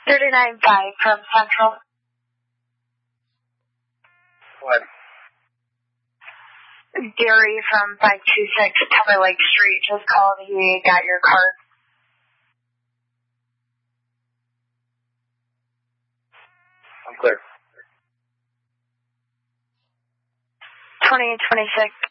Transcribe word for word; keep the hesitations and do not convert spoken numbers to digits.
thirty-nine five from Central. What? Gary from five two six Timberlake Street just called. He got your card. I'm clear. twenty twenty-six